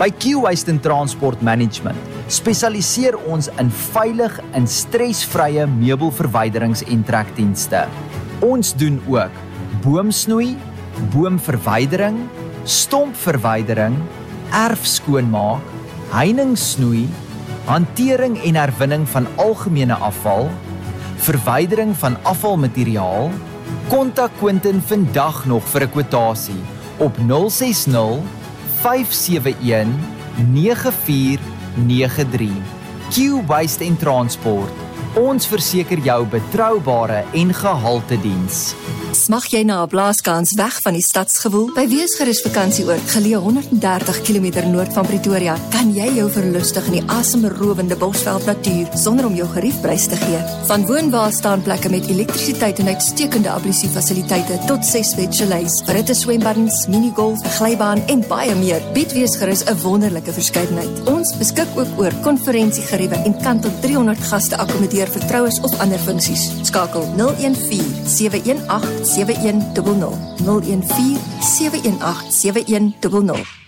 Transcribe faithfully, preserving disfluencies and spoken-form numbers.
By Q-Waste and Transport Management spesialiseer ons in veilig en stresvrye meubelverwyderings en trekdienste. Ons doen ook boomsnoei, boomverwydering, stompverwydering, erfskoonmaak, heiningssnoei, hantering en herwinning van algemene afval, verwydering van afvalmateriaal. Kontak Quentin vandag nog vir 'n kwotasie op nul ses nul, vyf sewe een, nege vier nege drie. Q-Waste en Transport. Ons verseker jou betroubare en gehalte diens. Smag jy na 'n blaaskans weg van die stadsgewoel? By Weesgerus Vakansieoord, geleë honderd en dertig kilometer noord van Pretoria, kan jy jou verlustig in die asemrowende Bosveld natuur sonder om jou geriefprys te gee. Van woonwaarstaanplekke met elektrisiteit en uitstekende ablusiefasiliteite tot ses bedchalets, verhitte swembaddens, minigolf, 'n glybaan en baie meer, bied Weesgerus 'n wonderlike verskeidenheid. Ons beskik ook oor konferensiegeriewe en kan tot driehonderd gaste akkommodeer vir troues of ander funksies. Skakel nul een vier, sewe een agt, sewe een nul nul, nul een vier, sewe een agt, sewe een nul nul.